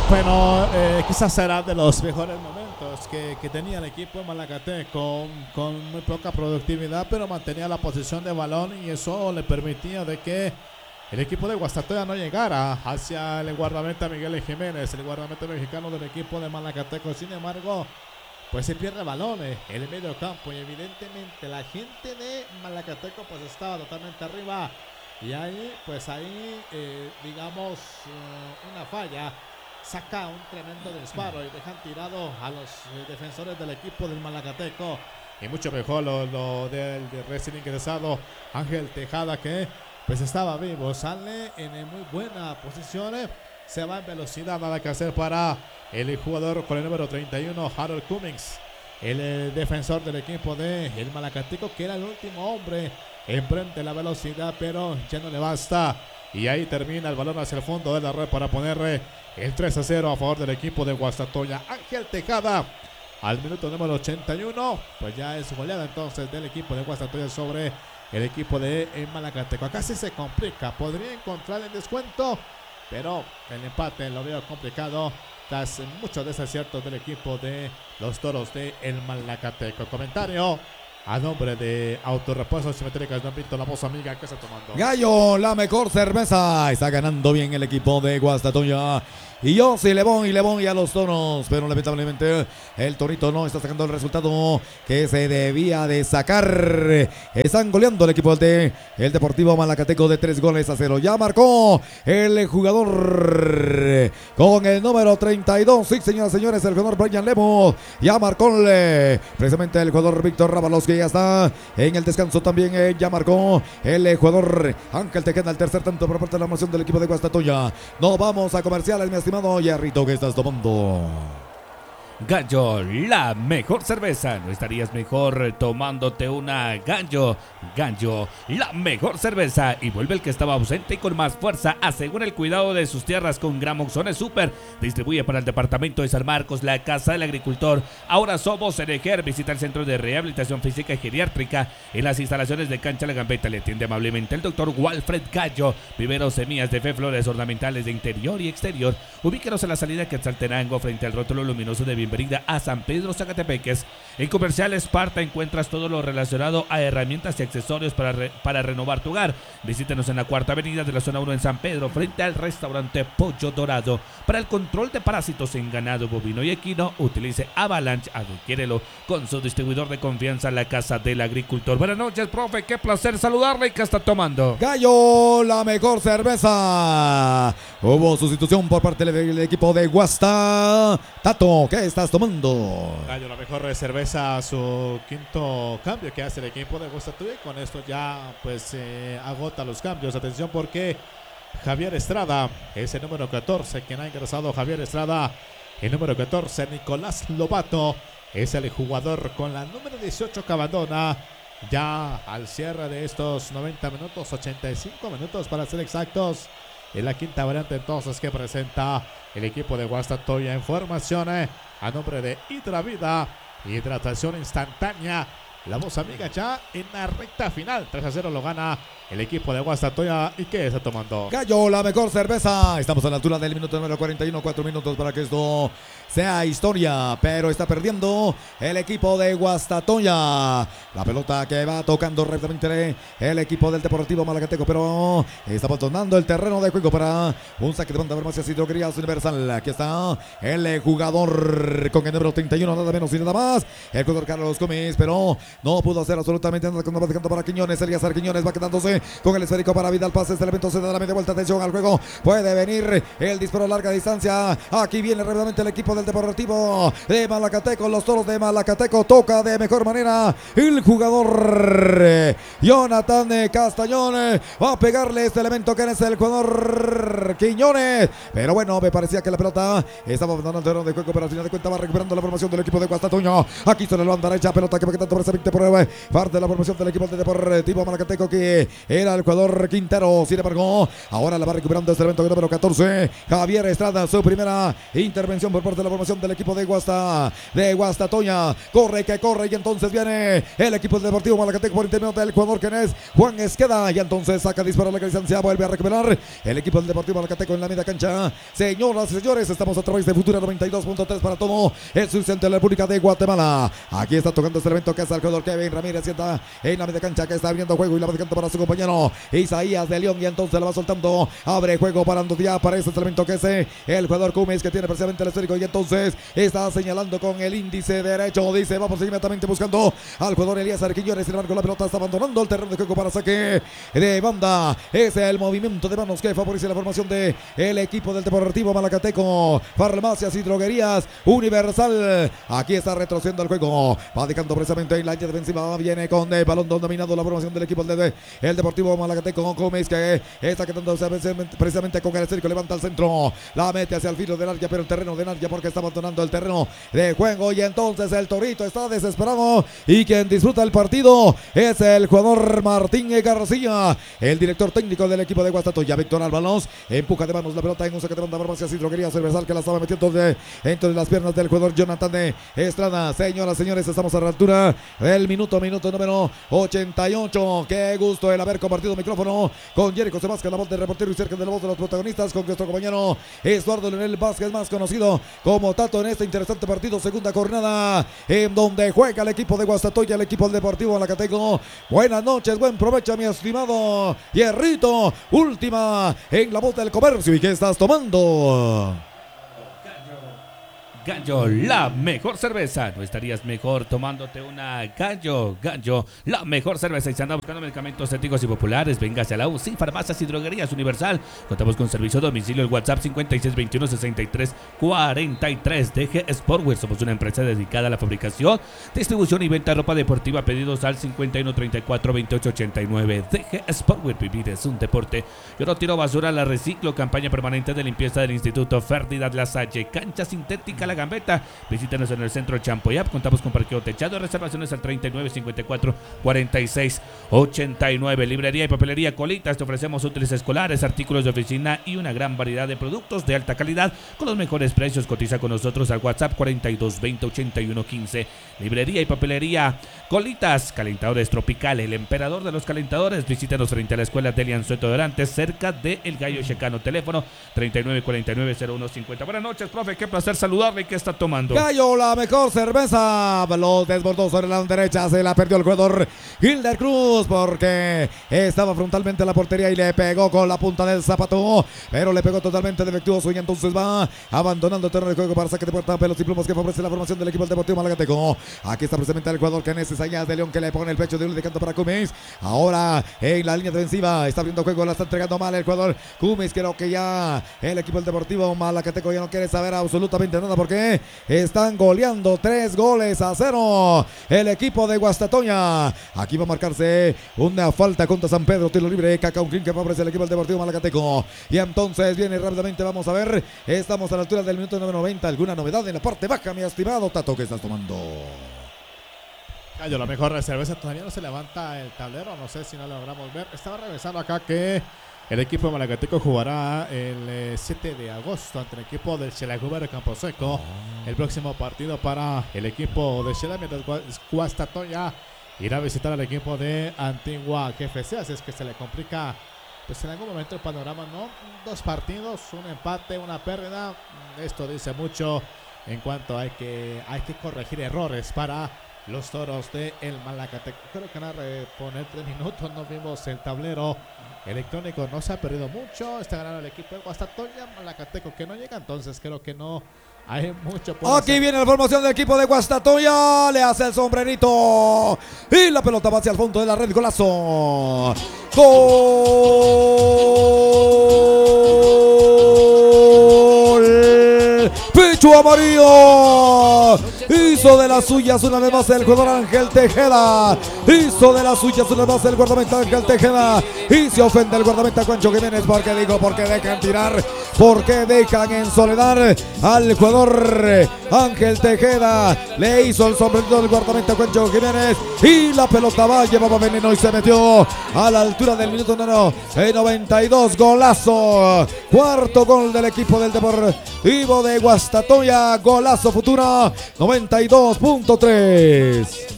Bueno, quizás será de los mejores momentos que tenía el equipo de Malacate con muy poca productividad, pero mantenía la posición de balón y eso le permitía de que el equipo de Guastatoya no llegara hacia el guardameta Miguel Jiménez, el guardameta mexicano del equipo de Malacateco. Sin embargo, pues se pierde balones en el medio campo y evidentemente la gente de Malacateco pues estaba totalmente arriba y ahí digamos una falla saca un tremendo disparo y dejan tirado a los defensores del equipo del Malacateco. Y mucho mejor lo del recién ingresado Ángel Tejada, que pues estaba vivo, sale en muy buena posición, se va en velocidad, nada que hacer para el jugador con el número 31, Harold Cummings, el defensor del equipo de el Malacateco, que era el último hombre enfrente de la velocidad, pero ya no le basta. Y ahí termina el balón hacia el fondo de la red para poner el 3-0 a favor del equipo de Guastatoya. Ángel Tejada al minuto número 81, pues ya es goleada entonces del equipo de Guastatoya sobre el equipo de Malacateco. Acá sí se complica, podría encontrar el descuento, pero el empate lo veo complicado tras muchos desaciertos del equipo de los Toros de el Malacateco. Comentario a nombre de Autorepuestos Simétricas, Don Víctor, la voz amiga que está tomando. Gallo, la mejor cerveza. Está ganando bien el equipo de Guastatoya. Y yo sí le voy a los Toros, pero lamentablemente el Torito no está sacando el resultado que se debía de sacar. Están goleando el equipo de el Deportivo Malacateco de 3-0. Ya marcó el jugador con el número 32. Sí, señoras y señores, el jugador Brian Lemos. Ya marcó precisamente el jugador Víctor Rábalos, que ya está en el descanso también. Ya marcó el jugador Ángel Tejeda, el tercer tanto por parte de la moción del equipo de Guastatoya. No vamos a comerciales, mi estimado Yarrito, ¿qué estás tomando? Gallo, la mejor cerveza. ¿No estarías mejor tomándote una Gallo? Gallo, la mejor cerveza. Y vuelve el que estaba ausente y con más fuerza. Asegura el cuidado de sus tierras con Gramoxone Super. Distribuye para el departamento de San Marcos, la Casa del Agricultor. Ahora somos Ereger. Visita el Centro de Rehabilitación Física y Geriátrica en las instalaciones de Cancha La Gambeta. Le atiende amablemente el doctor Walfred Gallo. Viveros, semillas de fe, flores ornamentales de interior y exterior. Ubíquenos en la salida Quetzaltenango frente al rótulo luminoso de bienvenida a San Pedro Zacatepeques. En Comercial Esparta encuentras todo lo relacionado a herramientas y accesorios para renovar tu hogar. Visítenos en la Cuarta Avenida de la Zona 1 en San Pedro, frente al restaurante Pollo Dorado. Para el control de parásitos en ganado bovino y equino, utilice Avalanche, adquiérelo con su distribuidor de confianza, la Casa del Agricultor. Buenas noches, profe, qué placer saludarle. ¿Qué está tomando? Gallo, la mejor cerveza. Hubo sustitución por parte del equipo de Guasta. Tato, ¿qué estás tomando? Gallo, la mejor cerveza, su quinto cambio que hace el equipo de Guastatoya. Con esto ya pues agota los cambios. Atención, porque Javier Estrada es el número 14, quien ha ingresado. Javier Estrada, el número 14. Nicolás Lobato es el jugador con la número 18 que abandona ya al cierre de estos 90 minutos, 85 minutos para ser exactos. En la quinta variante entonces que presenta el equipo de Guastatoya en formación a nombre de Hidravida, hidratación instantánea. La voz amiga ya en la recta final. 3-0 lo gana el equipo de Guastatoya. ¿Y qué está tomando? Gallo, la mejor cerveza. Estamos a la altura del minuto número 41. 4 minutos para que esto sea historia. Pero está perdiendo el equipo de Guastatoya. La pelota que va tocando rápidamente el equipo del Deportivo Malacateco. Pero está abandonando el terreno de juego para un saque de banda. Farmacias y Droguerías Universal. Aquí está el jugador con el número 31. Nada menos y nada más. El jugador Carlos Gómez. Pero no pudo hacer absolutamente nada cuando va dejando para Quiñones. Elías Quiñones va quedándose con el esférico para Vidal. Pase este elemento, se da la media vuelta. Atención al juego. Puede venir el disparo a larga distancia. Aquí viene rápidamente el equipo del Deportivo de Malacateco. Los Toros de Malacateco. Toca de mejor manera el jugador Jonathan Castañón. Va a pegarle este elemento que es el jugador Quiñones. Pero bueno, me parecía que la pelota estaba abandonando el terreno de juego, pero al final de cuentas va recuperando la formación del equipo de Guastatoya. Aquí está la banda derecha. Pelota que va quedando por ese directamente por parte de la formación del equipo de Deportivo Malacateco, que era el jugador Quintero. Sin embargo, ahora la va recuperando este elemento número 14, Javier Estrada, su primera intervención por parte de la formación del equipo de Guastatoya. Corre que corre, y entonces viene el equipo del Deportivo Malacateco por intermedio del jugador que es Juan Esqueda, y entonces saca disparo a la distancia, vuelve a recuperar el equipo del Deportivo Malacateco en la media cancha. Señoras y señores, estamos a través de Futura 92.3 para todo el sur centro de la República de Guatemala. Aquí está tocando este elemento que es el jugador Kevin Ramírez, sienta en la media cancha, que está abriendo juego y la va dejando para su compañero Isaías de León, y entonces la va soltando, abre juego para ya aparece este elemento que es el jugador Cummings, que tiene precisamente el esférico, y entonces está señalando con el índice derecho, dice vamos inmediatamente buscando al jugador Elías Quiñones. Sin embargo, la pelota está abandonando el terreno de juego para saque de banda. Es el movimiento de manos que favorece la formación de el equipo del Deportivo Malacateco. Farmacias y droguerías Universal. Aquí está retrocediendo el juego, va dejando precisamente en la línea defensiva, viene con el balón dominado la formación del equipo del el Deportivo Malacateco. Cummings, que está quedando precisamente con el esférico, levanta al centro, la mete hacia el filo del área, pero el terreno de área, porque está abandonando el terreno de juego, y entonces el Torito está desesperado, y quien disfruta el partido es el jugador Martín García, el director técnico del equipo de Guastatoya. Víctor Albanos empuja de manos la pelota en un saque de banda. Farmacias y droguerías Universal, que la estaba metiendo dentro de las piernas del jugador Jonathan de Estrada. Señoras, señores, estamos a la altura del minuto número 88. Qué gusto el haber compartido micrófono con Jerico Sebasca, la voz del reportero, y cerca de la voz de los protagonistas, con nuestro compañero Eduardo Leonel Vázquez, más conocido como Tato, en este interesante partido, segunda jornada, en donde juega el equipo de Guastatoya, el equipo del Deportivo Malacateco. Buenas noches, buen provecho, mi estimado Hierrito. Última en la voz del comercio. ¿Y qué estás tomando? Gallo, la mejor cerveza. ¿No estarías mejor tomándote una Gallo, la mejor cerveza? Y si anda buscando medicamentos éticos y populares, véngase a la UCI, Farmacias y Droguerías Universal. Contamos con servicio a domicilio, el WhatsApp 5621-6343. DG Sportwear, somos una empresa dedicada a la fabricación, distribución y venta de ropa deportiva. Pedidos al 5134-2889. DG Sportwear, vivir es un deporte. Yo no tiro basura, la reciclo. Campaña permanente de limpieza del Instituto Ferdinand Lasalle. Cancha sintética La Gambeta. Visítanos en el centro Champoyap. Contamos con parqueo techado. Reservaciones al 3954-4689. Librería y papelería Colitas. Te ofrecemos útiles escolares, artículos de oficina y una gran variedad de productos de alta calidad con los mejores precios. Cotiza con nosotros al WhatsApp 4220-8115. Librería y papelería Colitas. Calentadores Tropical, el emperador de los calentadores. Visítanos frente a la escuela de Lianzueto Dorantes, cerca de El Gallo Checano. Teléfono 3949-0150. Buenas noches, profe. Qué placer saludarle. ¿Qué está tomando? Gallo, la mejor cerveza. Los desbordó sobre la derecha. Se la perdió el jugador Gilder Cruz, porque estaba frontalmente a la portería y le pegó con la punta del zapato, pero le pegó totalmente defectuoso, y entonces va abandonando el terreno de juego para saque de puerta. Pelos y plumas que favorece la formación del equipo del Deportivo Malacateco. Aquí está precisamente el jugador Kenneth Isaías de León, que le pone el pecho de un de canto para Cummings. Ahora en la línea defensiva está abriendo juego, la está entregando mal el jugador Cummings. Creo que ya el equipo del Deportivo Malacateco ya no quiere saber absolutamente nada, porque están goleando 3-0 el equipo de Guastatoya. Aquí va a marcarse una falta contra San Pedro, tiro libre, Cacauquín, que favorece el equipo del Deportivo Malacateco. Y entonces viene rápidamente, vamos a ver, estamos a la altura del minuto número 90. ¿Alguna novedad en la parte baja, mi estimado Tato? ¿Qué estás tomando? Gallo, la mejor cerveza. Todavía no se levanta el tablero, no sé si no lo logramos ver. Estaba revisando acá que el equipo de Malacateco jugará el 7 de agosto ante el equipo del Xelajuber Camposeco. El próximo partido para el equipo de Xela, mientras Guastatoya irá a visitar al equipo de Antigua GFC. Así es que se le complica, pues en algún momento, el panorama, ¿no? 2 partidos, un empate, una pérdida. Esto dice mucho en cuanto hay que corregir errores para los toros de el Malacateco. Creo que nada, poner 3 minutos, no vimos el tablero electrónico, no se ha perdido mucho. Está ganando el equipo de Guastatoya. Malacateco que no llega, entonces creo que no hay mucho por Aquí hacer. viene la formación del equipo de Guastatoya, le hace el sombrerito y la pelota va hacia el fondo de la red. Golazo. Gol. Pecho amarillo. Hizo de las suyas una vez más el jugador Ángel Tejeda. Hizo de las suyas una vez más el guardameta Ángel Tejeda. Y se ofende el guardameta Juancho Jiménez, porque dejan tirar porque dejan en soledad al jugador Ángel Tejeda. Le hizo el sombrerito del guardameta Juancho Jiménez y la pelota va, llevaba veneno y se metió a la altura del minuto 92. Golazo, cuarto gol del equipo del Deportivo de Guastatoya. Golazo Futura 92.3.